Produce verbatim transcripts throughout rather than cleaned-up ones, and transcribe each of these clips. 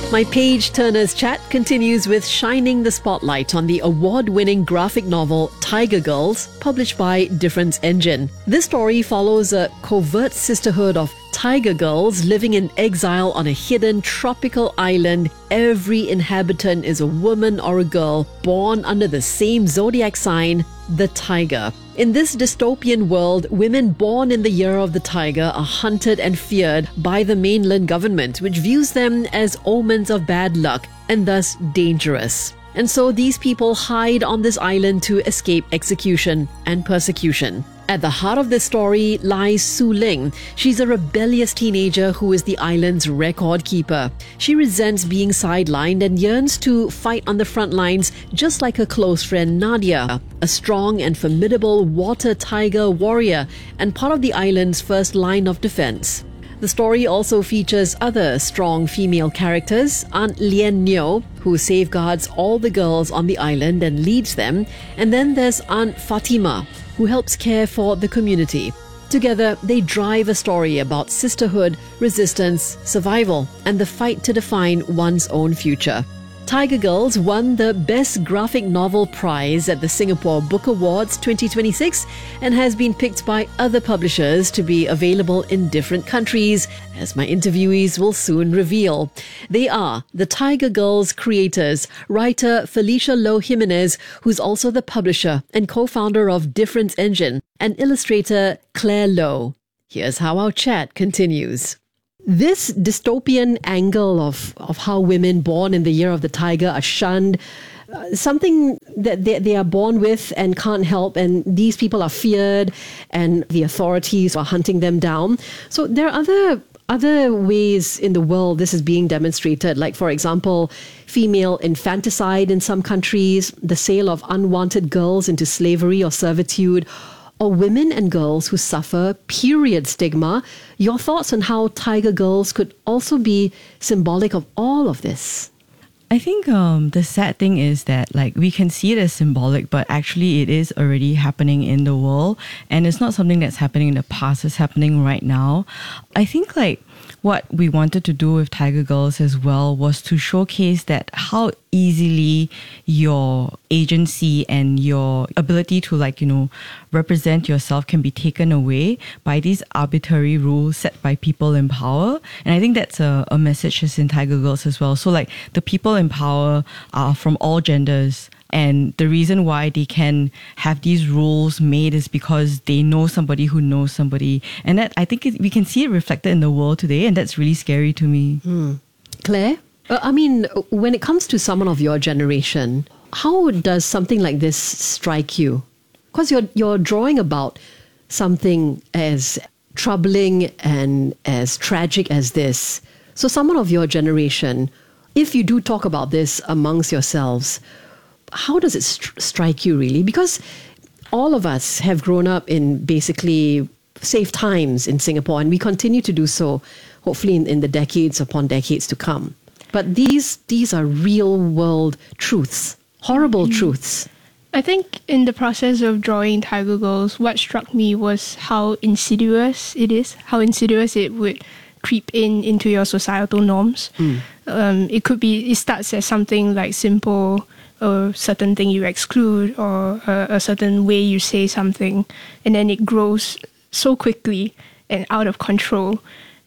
My Page Turner's chat continues with shining the spotlight on the award-winning graphic novel Tiger Girls, published by Difference Engine. This story follows a covert sisterhood of tiger girls living in exile on a hidden tropical island. Every inhabitant is a woman or a girl born under the same zodiac sign, the tiger. In this dystopian world, women born in the year of the tiger are hunted and feared by the mainland government, which views them as omens of bad luck and thus dangerous. And so these people hide on this island to escape execution and persecution. At the heart of this story lies Su Ling. She's a rebellious teenager who is the island's record keeper. She resents being sidelined and yearns to fight on the front lines just like her close friend Nadia, a strong and formidable water tiger warrior and part of the island's first line of defense. The story also features other strong female characters, Aunt Lien Neo, who safeguards all the girls on the island and leads them, and then there's Aunt Fatima, who helps care for the community. Together, they drive a story about sisterhood, resistance, survival, and the fight to define one's own future. Tiger Girls won the Best Graphic Novel prize at the Singapore Book Awards twenty twenty-six and has been picked by other publishers to be available in different countries, as my interviewees will soon reveal. They are the Tiger Girls creators, writer Felicia Loh Jimenez, who's also the publisher and co-founder of Difference Engine, and illustrator Claire Loh. Here's how our chat continues. This dystopian angle of, of how women born in the year of the tiger are shunned, uh, something that they, they are born with and can't help, and these people are feared and the authorities are hunting them down. So there are other other ways in the world this is being demonstrated, like, for example, female infanticide in some countries, the sale of unwanted girls into slavery or servitude, or women and girls who suffer period stigma. Your thoughts on how Tiger Girls could also be symbolic of all of this? I think um, the sad thing is that, like, we can see it as symbolic, but actually it is already happening in the world, and it's not something that's happening in the past, it's happening right now. I think, like, what we wanted to do with Tiger Girls as well was to showcase that how easily your agency and your ability to, like, you know, represent yourself can be taken away by these arbitrary rules set by people in power. And I think that's a, a message that's in Tiger Girls as well. So, like, the people in power are from all genders. And the reason why they can have these rules made is because they know somebody who knows somebody. And that, I think it, we can see it reflected in the world today, and that's really scary to me. Hmm. Claire? Uh, I mean, when it comes to someone of your generation, how does something like this strike you? Because you're, you're drawing about something as troubling and as tragic as this. So someone of your generation, if you do talk about this amongst yourselves, how does it st- strike you really? Because all of us have grown up in basically safe times in Singapore, and we continue to do so, hopefully in, in the decades upon decades to come. But these these are real world truths, horrible mm. truths. I think in the process of drawing Tiger Girls, what struck me was how insidious it is, how insidious it would creep in into your societal norms. Mm. Um, it could be, it starts as something like simple, a certain thing you exclude, or a, a certain way you say something, and then it grows so quickly and out of control.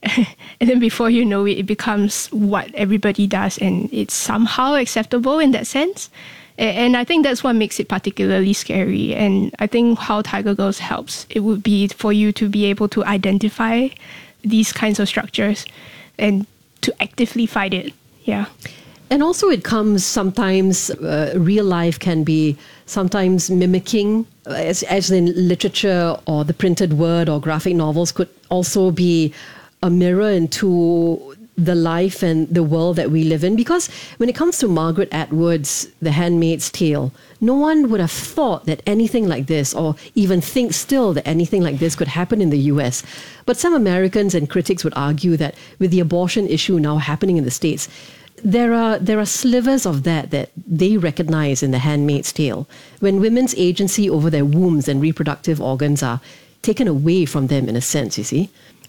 And then before you know it, it becomes what everybody does, and it's somehow acceptable in that sense. And I think that's what makes it particularly scary. And I think how Tiger Girls helps, it would be for you to be able to identify these kinds of structures and to actively fight it. Yeah. And also it comes sometimes, uh, real life can be sometimes mimicking, as, as in literature or the printed word or graphic novels could also be a mirror into the life and the world that we live in. Because when it comes to Margaret Atwood's The Handmaid's Tale, no one would have thought that anything like this, or even think still that anything like this could happen in the U S. But some Americans and critics would argue that with the abortion issue now happening in the States, there are there are slivers of that that they recognize in The Handmaid's Tale, when women's agency over their wombs and reproductive organs are taken away from them in a sense, you see.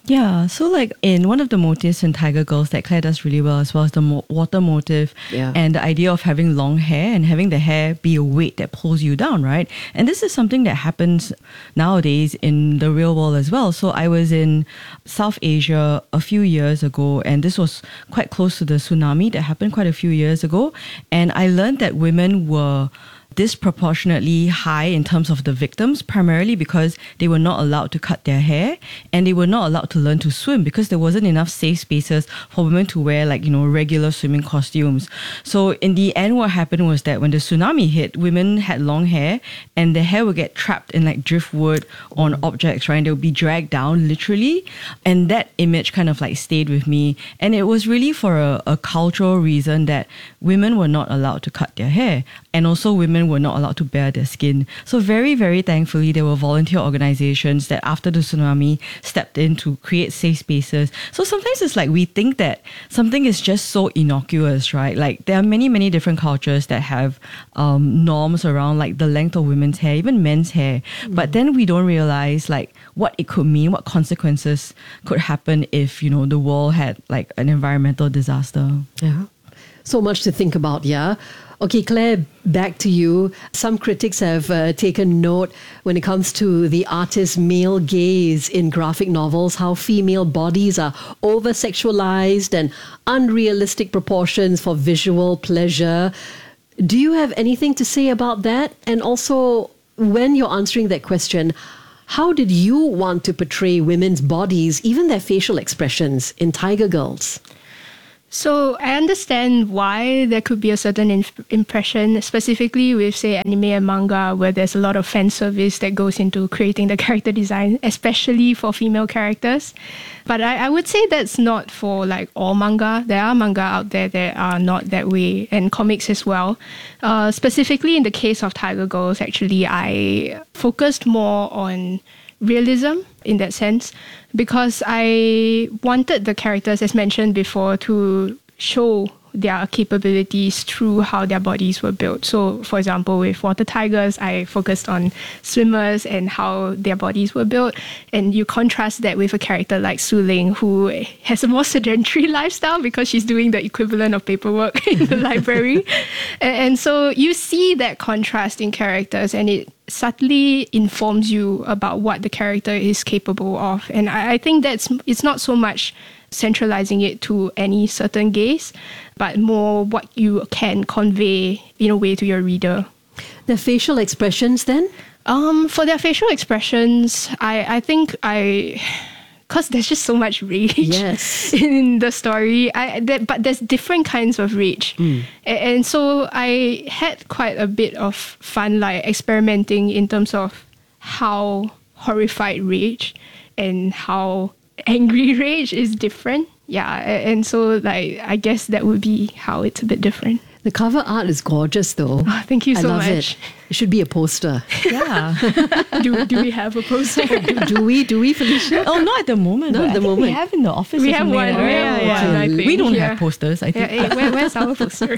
Yeah, so like in one of the motifs in Tiger Girls that Claire does really well as well as the mo- water motif Yeah. and the idea of having long hair and having the hair be a weight that pulls you down, right? And this is something that happens nowadays in the real world as well. So I was in South Asia a few years ago, and this was quite close to the tsunami that happened quite a few years ago. And I learned that women were disproportionately high in terms of the victims, primarily because they were not allowed to cut their hair and they were not allowed to learn to swim because there wasn't enough safe spaces for women to wear like, you know, regular swimming costumes. So in the end, what happened was that when the tsunami hit, women had long hair and their hair would get trapped in like driftwood on objects, right? And they would be dragged down literally. And that image kind of like stayed with me. And it was really for a, a cultural reason that women were not allowed to cut their hair. And also women were not allowed to bare their skin. So very, very thankfully, there were volunteer organizations that after the tsunami stepped in to create safe spaces. So sometimes it's like we think that something is just so innocuous, right? Like there are many, many different cultures that have um, norms around like the length of women's hair, even men's hair. Mm. But then we don't realize like what it could mean, what consequences could happen if, you know, the world had like an environmental disaster. Yeah. So much to think about, yeah. Okay, Claire, back to you. Some critics have uh, taken note when it comes to the artist's male gaze in graphic novels, how female bodies are over-sexualized and unrealistic proportions for visual pleasure. Do you have anything to say about that? And also, when you're answering that question, how did you want to portray women's bodies, even their facial expressions, in Tiger Girls? So I understand why there could be a certain inf- impression, specifically with, say, anime and manga, where there's a lot of fan service that goes into creating the character design, especially for female characters. But I, I would say that's not for like all manga. There are manga out there that are not that way, and comics as well. Uh, specifically in the case of Tiger Girls, actually, I focused more on realism in that sense, because I wanted the characters, as mentioned before, to show their capabilities through how their bodies were built. So, for example, with Water Tigers, I focused on swimmers and how their bodies were built. And you contrast that with a character like Su Ling, who has a more sedentary lifestyle because she's doing the equivalent of paperwork in the library. And, and so you see that contrast in characters, and it subtly informs you about what the character is capable of. And I, I think that's it's not so much centralizing it to any certain gaze, but more what you can convey in a way to your reader. The facial expressions then? Um, for their facial expressions, I, I think I... Because there's just so much rage yes. in the story. I, that, but there's different kinds of rage. Mm. And, and so I had quite a bit of fun, like experimenting in terms of how horrified rage and how angry rage is different. Yeah, and so like I guess that would be how it's a bit different. The cover art is gorgeous though. Oh, thank you so I love much. It. It should be a poster. Yeah. do, do we have a poster? do, do we? Do we, Felicia? Oh, not at the moment. Not But at the I think moment. we have in the office. We or have something. one. Oh, yeah, yeah, okay. I think. We don't yeah. have posters, I think. Yeah, yeah, where, where's our posters?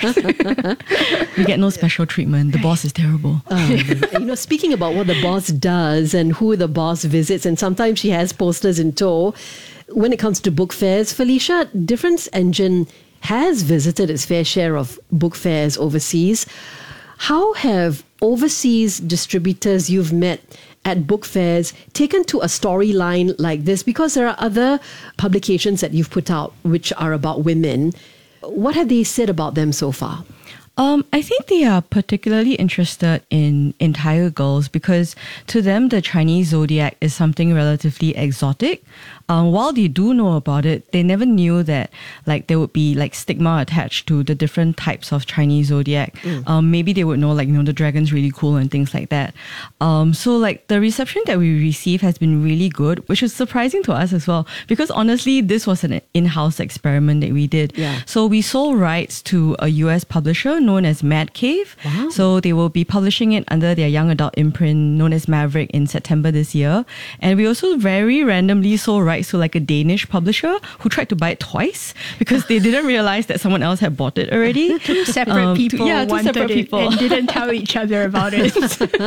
We get no special treatment. The boss is terrible. Um, you know, speaking about what the boss does and who the boss visits, and sometimes she has posters in tow. When it comes to book fairs, Felicia, Difference Engine has visited its fair share of book fairs overseas. How have overseas distributors you've met at book fairs taken to a storyline like this? Because there are other publications that you've put out which are about women. What have they said about them so far? Um, I think they are particularly interested in, in Tiger Girls because to them, the Chinese zodiac is something relatively exotic. Um, while they do know about it, they never knew that like there would be like stigma attached to the different types of Chinese zodiac. Mm. Um, maybe they would know like, you know, the dragon's really cool and things like that. Um, so like the reception that we receive has been really good, which is surprising to us as well, because honestly, this was an in-house experiment that we did. Yeah. So we sold rights to a U S publisher known as Mad Cave. Wow. So they will be publishing it under their young adult imprint known as Maverick in September this year. And we also very randomly sold rights to like a Danish publisher who tried to buy it twice because they didn't realize that someone else had bought it already. Two separate Um, two- people yeah, two wanted separate it people. and didn't tell each other about it.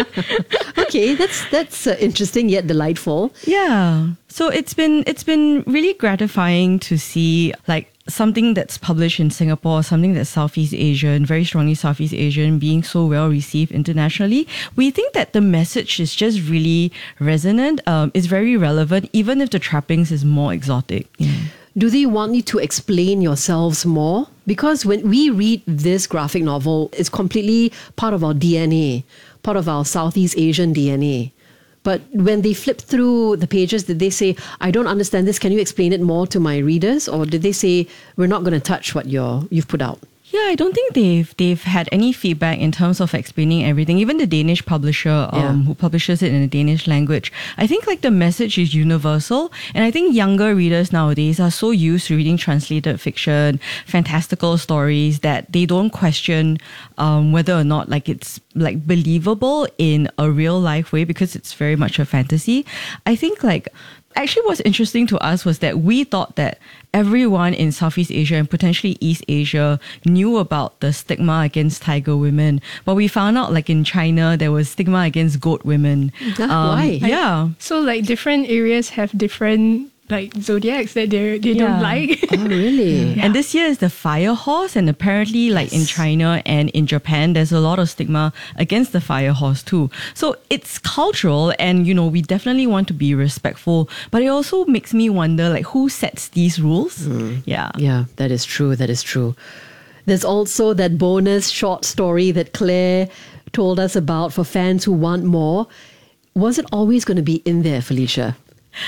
Okay, that's that's uh, interesting yet delightful. Yeah. So it's been it's been really gratifying to see like something that's published in Singapore, something that's Southeast Asian, very strongly Southeast Asian, being so well received internationally. We think that the message is just really resonant. Um, it's very relevant, even if the trappings is more exotic. Yeah. Do they want you to explain yourselves more? Because when we read this graphic novel, it's completely part of our D N A, part of our Southeast Asian D N A. But when they flip through the pages, did they say, I don't understand this, can you explain it more to my readers? Or did they say, we're not going to touch what you're, you've put out? Yeah, I don't think they've they've had any feedback in terms of explaining everything. Even the Danish publisher um, Yeah. who publishes it in the Danish language, I think like the message is universal. And I think younger readers nowadays are so used to reading translated fiction, fantastical stories that they don't question um, whether or not like it's like believable in a real life way because it's very much a fantasy. I think like actually what's interesting to us was that we thought that everyone in Southeast Asia and potentially East Asia knew about the stigma against tiger women. But we found out like in China, there was stigma against goat women. Huh? Why? Yeah. So like different areas have different like zodiacs that they they Yeah. don't like. Oh, really? And this year is the fire horse, and apparently like in China and in Japan, there's a lot of stigma against the fire horse too. So it's cultural, and you know, we definitely want to be respectful, but it also makes me wonder like who sets these rules? Yeah. Yeah, that is true. That is true. There's also that bonus short story that Claire told us about for fans who want more. Was it always going to be in there, Felicia?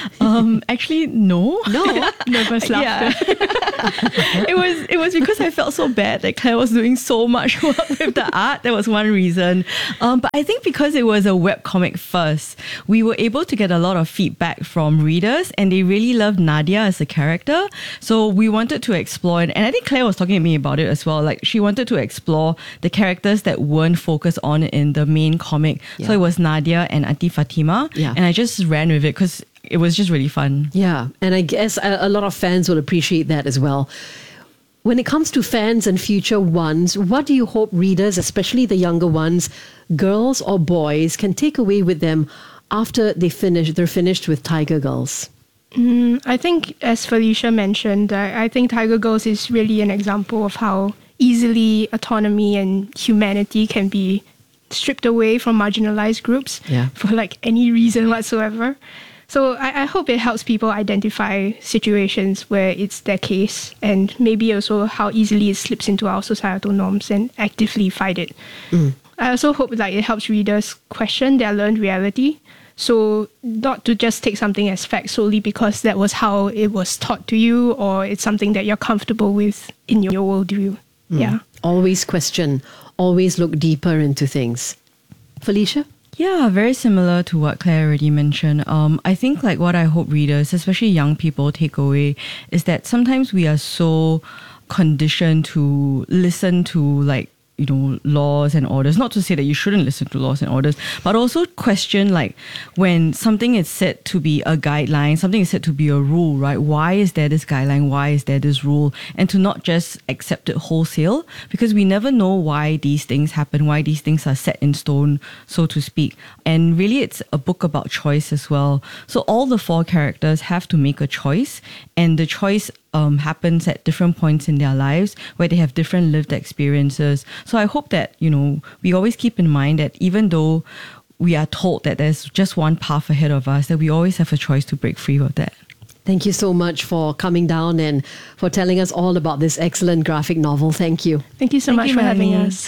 Um, actually, no. No. Nervous laughter. Yeah. it was it was because I felt so bad that Claire was doing so much work with the art. That was one reason. Um, but I think because it was a webcomic first, we were able to get a lot of feedback from readers, and they really loved Nadia as a character. So we wanted to explore, and I think Claire was talking to me about it as well. Like she wanted to explore the characters that weren't focused on in the main comic. Yeah. So it was Nadia and Auntie Fatima, Yeah. and I just ran with it because it was just really fun. Yeah, and I guess a, a lot of fans will appreciate that as well. When it comes to fans and future ones, what do you hope readers, especially the younger ones, girls or boys, can take away with them after they finish? They're finished with Tiger Girls. Mm, I think, as Felicia mentioned, I, I think Tiger Girls is really an example of how easily autonomy and humanity can be stripped away from marginalized groups Yeah. for like any reason whatsoever. So I, I hope it helps people identify situations where it's their case, and maybe also how easily it slips into our societal norms and actively fight it. I also hope like it helps readers question their learned reality. So not to just take something as fact solely because that was how it was taught to you, or it's something that you're comfortable with in your worldview. Yeah. Always question, always look deeper into things. Felicia? Yeah, very similar to what Claire already mentioned. Um, I think like what I hope readers, especially young people, take away is that sometimes we are so conditioned to listen to like, you know, laws and orders. Not to say that you shouldn't listen to laws and orders, but also question like when something is said to be a guideline, something is said to be a rule, right? Why is there this guideline? Why is there this rule? And to not just accept it wholesale, because we never know why these things happen, why these things are set in stone, so to speak. And really it's a book about choice as well. So all the four characters have to make a choice, and the choice Um, happens at different points in their lives where they have different lived experiences. So I hope that, you know, we always keep in mind that even though we are told that there's just one path ahead of us, that we always have a choice to break free of that. Thank you so much for coming down and for telling us all about this excellent graphic novel. Thank you. Thank you so Thank much you, for having Melanie. us.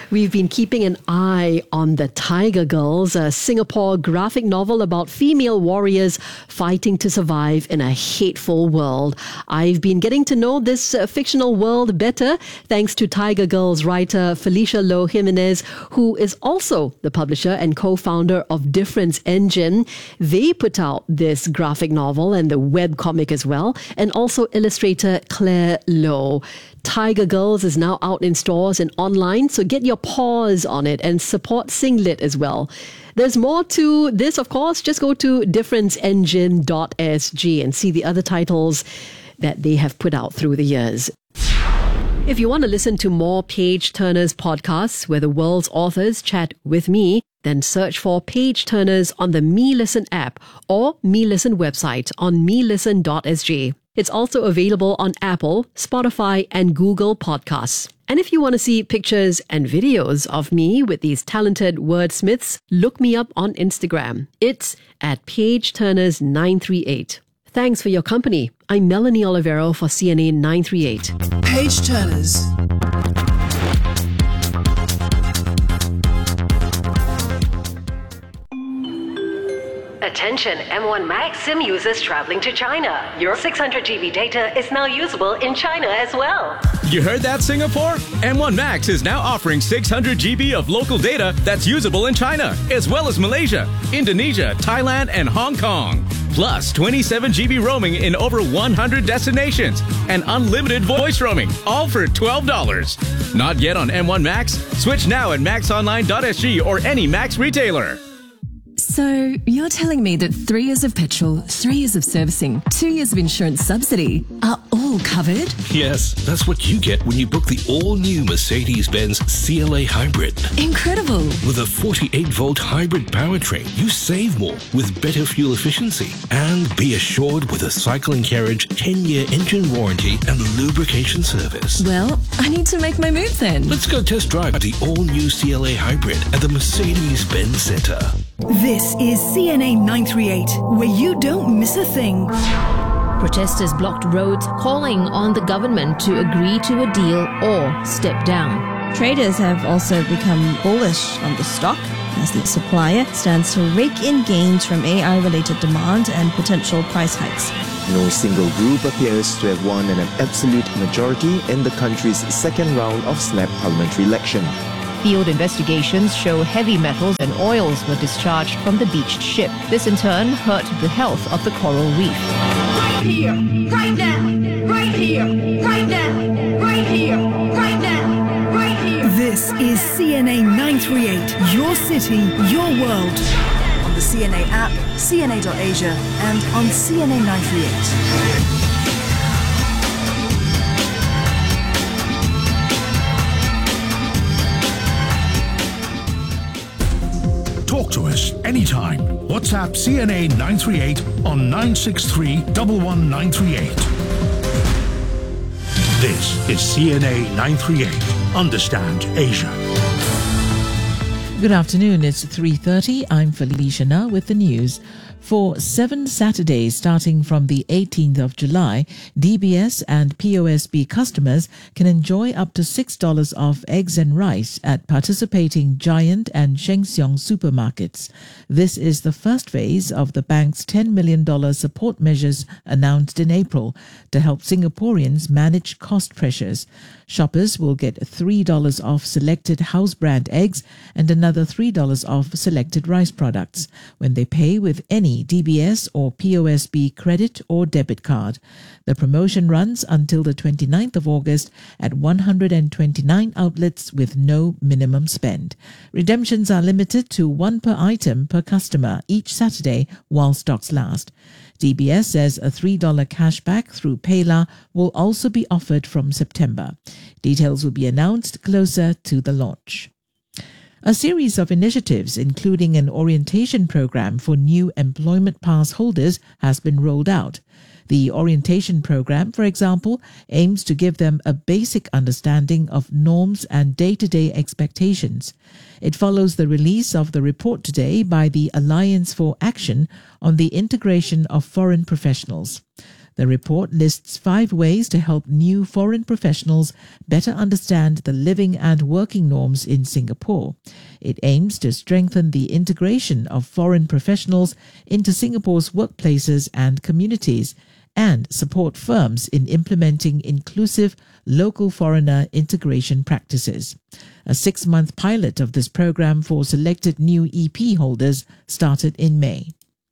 We've been keeping an eye on the Tiger Girls, a Singapore graphic novel about female warriors fighting to survive in a hateful world. I've been getting to know this uh, fictional world better thanks to Tiger Girls writer Felicia Loh Jimenez, who is also the publisher and co-founder of Difference Engine. They put out this graphic novel and the webcomic as well, and also illustrator Claire Loh. Tiger Girls is now out in stores and online, so get your paws on it and support Singlit as well. There's more to this, of course. Just go to difference engine dot s g and see the other titles that they have put out through the years. If you want to listen to more Page Turners podcasts where the world's authors chat with me, then search for Page Turners on the Me Listen app or Me Listen website on me listen dot s g. It's also available on Apple, Spotify, and Google Podcasts. And if you want to see pictures and videos of me with these talented wordsmiths, look me up on Instagram. It's at Page Turners nine three eight. Thanks for your company. I'm Melanie Olivero for C N A nine three eight. Page Turners. Attention M one Max SIM users traveling to China. Your six hundred gigabyte data is now usable in China as well. You heard that, Singapore? M one Max is now offering six hundred gigabytes of local data that's usable in China, as well as Malaysia, Indonesia, Thailand, and Hong Kong. Plus twenty-seven gigabytes roaming in over one hundred destinations and unlimited voice roaming, all for twelve dollars. Not yet on M one Max? Switch now at max online dot s g or any Max retailer. So, you're telling me that three years of petrol, three years of servicing, two years of insurance subsidy are all covered? Yes, that's what you get when you book the all-new Mercedes-Benz C L A Hybrid. Incredible! With a forty-eight volt hybrid powertrain, you save more with better fuel efficiency. And be assured with a cycle and carriage ten year engine warranty and lubrication service. Well, I need to make my move then. Let's go test drive the all-new C L A Hybrid at the Mercedes-Benz Centre. This is C N A nine three eight, where you don't miss a thing. Protesters blocked roads, calling on the government to agree to a deal or step down. Traders have also become bullish on the stock as the supplier stands to rake in gains from A I-related demand and potential price hikes. No single group appears to have won an absolute majority in the country's second round of snap parliamentary election. Field investigations show heavy metals and oils were discharged from the beached ship. This in turn hurt the health of the coral reef. Right here, right now, right here, right now, right here, right now, right here. This is C N A nine three eight, your city, your world. On the C N A app, C N A dot asia, and on C N A nine three eight. Talk to us anytime. WhatsApp C N A nine three eight on nine six three one one nine three eight. This is C N A nine three eight. Understand Asia. Good afternoon, it's three thirty. I'm Felicia Na with the news. For seven Saturdays starting from the eighteenth of July, D B S and P O S B customers can enjoy up to six dollars off eggs and rice at participating Giant and Sheng Siong supermarkets. This is the first phase of the bank's ten million dollars support measures announced in April to help Singaporeans manage cost pressures. Shoppers will get three dollars off selected house brand eggs and another three dollars off selected rice products when they pay with any D B S or P O S B credit or debit card. The promotion runs until the twenty-ninth of August at one hundred twenty-nine outlets with no minimum spend. Redemptions are limited to one per item per customer each Saturday while stocks last. D B S says a three dollars cashback through PayLah will also be offered from September. Details will be announced closer to the launch. A series of initiatives, including an orientation program for new employment pass holders, has been rolled out. The orientation program, for example, aims to give them a basic understanding of norms and day-to-day expectations. It follows the release of the report today by the Alliance for Action on the Integration of Foreign Professionals. The report lists five ways to help new foreign professionals better understand the living and working norms in Singapore. It aims to strengthen the integration of foreign professionals into Singapore's workplaces and communities, and support firms in implementing inclusive local foreigner integration practices. A six-month pilot of this program for selected new E P holders started in May.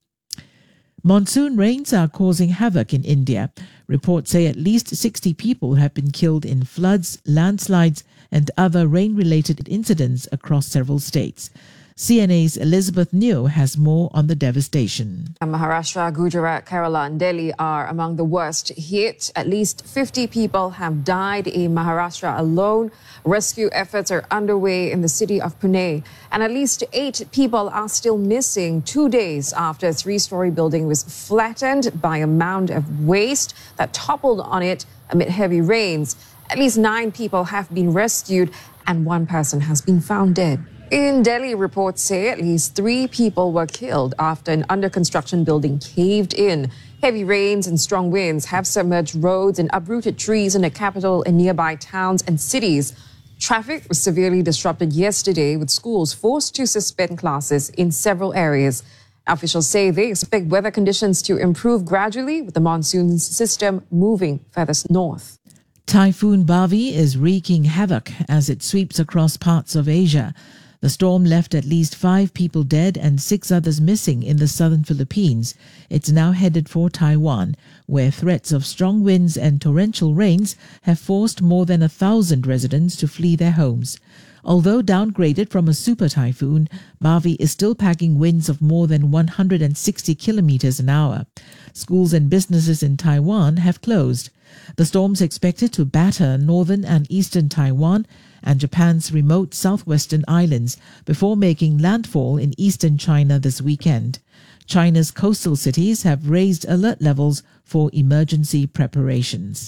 Monsoon rains are causing havoc in India. Reports say at least sixty people have been killed in floods, landslides, and other rain-related incidents across several states. C N A's Elizabeth Neo has more on the devastation. Maharashtra, Gujarat, Kerala and Delhi are among the worst hit. At least fifty people have died in Maharashtra alone. Rescue efforts are underway in the city of Pune. And at least eight people are still missing two days after a three-story building was flattened by a mound of waste that toppled on it amid heavy rains. At least nine people have been rescued and one person has been found dead. In Delhi, reports say at least three people were killed after an under-construction building caved in. Heavy rains and strong winds have submerged roads and uprooted trees in the capital and nearby towns and cities. Traffic was severely disrupted yesterday, with schools forced to suspend classes in several areas. Officials say they expect weather conditions to improve gradually, with the monsoon system moving further north. Typhoon Bavi is wreaking havoc as it sweeps across parts of Asia. The storm left at least five people dead and six others missing in the southern Philippines. It's now headed for Taiwan, where threats of strong winds and torrential rains have forced more than a thousand residents to flee their homes. Although downgraded from a super typhoon, Bavi is still packing winds of more than one hundred sixty kilometers an hour. Schools and businesses in Taiwan have closed. The storm's expected to batter northern and eastern Taiwan and Japan's remote southwestern islands before making landfall in eastern China this weekend. China's coastal cities have raised alert levels for emergency preparations.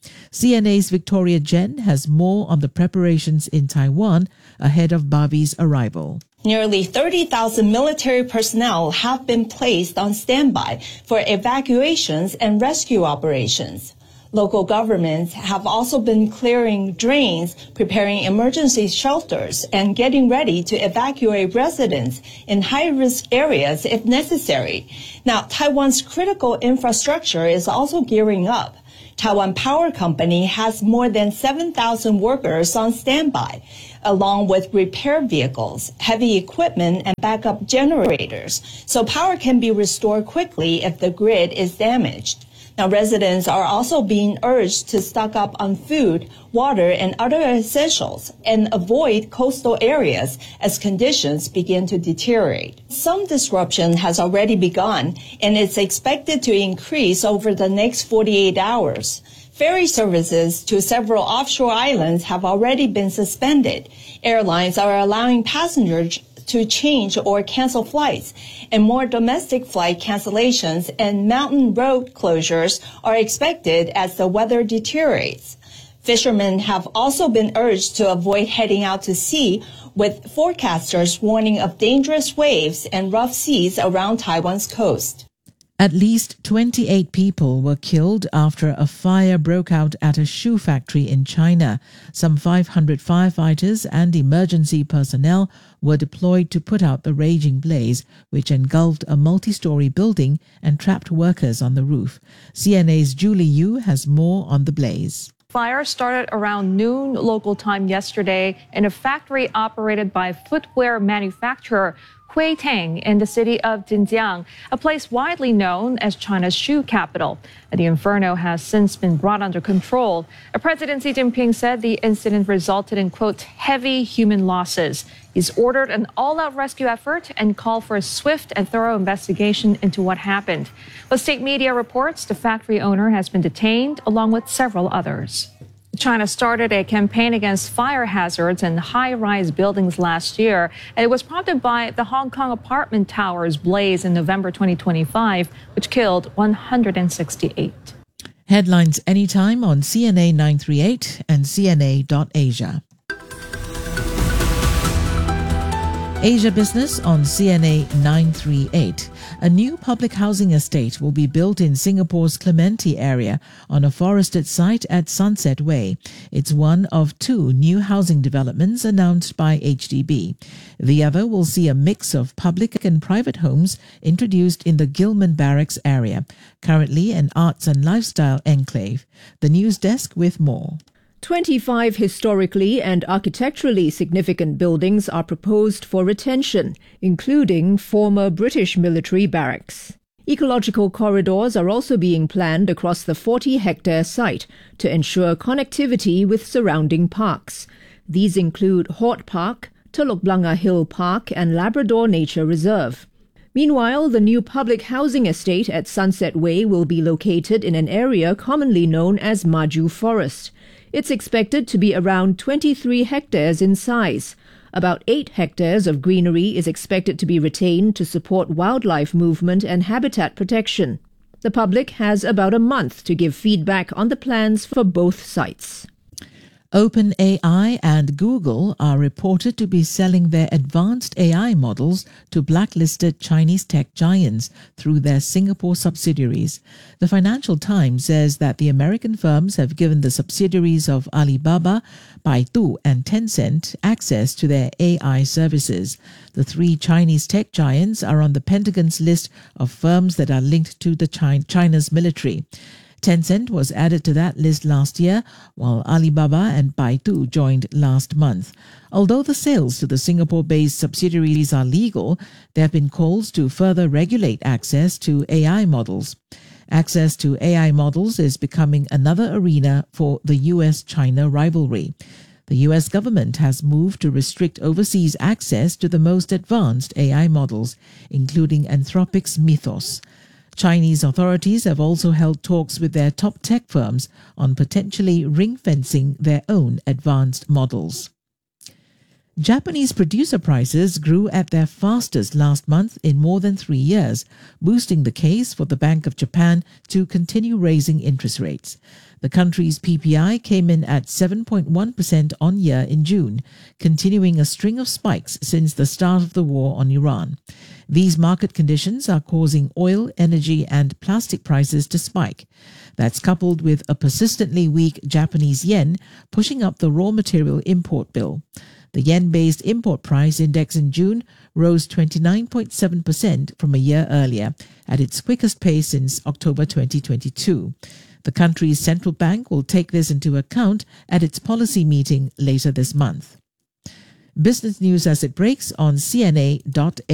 C N A's Victoria Jen has more on the preparations in Taiwan ahead of Bavi's arrival. Nearly thirty thousand military personnel have been placed on standby for evacuations and rescue operations. Local governments have also been clearing drains, preparing emergency shelters, and getting ready to evacuate residents in high-risk areas if necessary. Now, Taiwan's critical infrastructure is also gearing up. Taiwan Power Company has more than seven thousand workers on standby, along with repair vehicles, heavy equipment, and backup generators, so power can be restored quickly if the grid is damaged. Now, residents are also being urged to stock up on food, water, and other essentials and avoid coastal areas as conditions begin to deteriorate. Some disruption has already begun, and it's expected to increase over the next forty-eight hours. Ferry services to several offshore islands have already been suspended. Airlines are allowing passengers to change or cancel flights, and more domestic flight cancellations and mountain road closures are expected as the weather deteriorates. Fishermen have also been urged to avoid heading out to sea, with forecasters warning of dangerous waves and rough seas around Taiwan's coast. At least twenty-eight people were killed after a fire broke out at a shoe factory in China. Some five hundred firefighters and emergency personnel were deployed to put out the raging blaze, which engulfed a multi-story building and trapped workers on the roof. C N A's Julie Yu has more on the blaze. Fire started around noon local time yesterday in a factory operated by footwear manufacturer Hui Tang in the city of Jinjiang, a place widely known as China's shoe capital. The inferno has since been brought under control. President Xi Jinping said the incident resulted in, quote, heavy human losses. He's ordered an all-out rescue effort and called for a swift and thorough investigation into what happened. But state media reports the factory owner has been detained, along with several others. China started a campaign against fire hazards in high-rise buildings last year, and it was prompted by the Hong Kong apartment towers blaze in November twenty twenty-five, which killed one hundred sixty-eight. Headlines anytime on C N A nine thirty-eight and C N A dot Asia. Asia Business on C N A nine thirty-eight. A new public housing estate will be built in Singapore's Clementi area on a forested site at Sunset Way. It's one of two new housing developments announced by H D B. The other will see a mix of public and private homes introduced in the Gillman Barracks area, currently an arts and lifestyle enclave. The news desk with more. twenty-five historically and architecturally significant buildings are proposed for retention, including former British military barracks. Ecological corridors are also being planned across the forty-hectare site to ensure connectivity with surrounding parks. These include Hort Park, Telok Blangah Hill Park and Labrador Nature Reserve. Meanwhile, the new public housing estate at Sunset Way will be located in an area commonly known as Maju Forest. It's expected to be around twenty-three hectares in size. About eight hectares of greenery is expected to be retained to support wildlife movement and habitat protection. The public has about a month to give feedback on the plans for both sites. OpenAI and Google are reported to be selling their advanced A I models to blacklisted Chinese tech giants through their Singapore subsidiaries. The Financial Times says that the American firms have given the subsidiaries of Alibaba, Baidu and Tencent access to their A I services. The three Chinese tech giants are on the Pentagon's list of firms that are linked to the China, China's military. Tencent was added to that list last year, while Alibaba and Baidu joined last month. Although the sales to the Singapore-based subsidiaries are legal, there have been calls to further regulate access to A I models. Access to A I models is becoming another arena for the U S China rivalry. The U S government has moved to restrict overseas access to the most advanced A I models, including Anthropic's Mythos. Chinese authorities have also held talks with their top tech firms on potentially ring-fencing their own advanced models. Japanese producer prices grew at their fastest last month in more than three years, boosting the case for the Bank of Japan to continue raising interest rates. The country's P P I came in at seven point one percent on year in June, continuing a string of spikes since the start of the war on Iran. These market conditions are causing oil, energy and plastic prices to spike. That's coupled with a persistently weak Japanese yen, pushing up the raw material import bill. The yen-based import price index in June rose twenty-nine point seven percent from a year earlier, at its quickest pace since October twenty twenty-two. The country's central bank will take this into account at its policy meeting later this month. Business news as it breaks on C N A dot A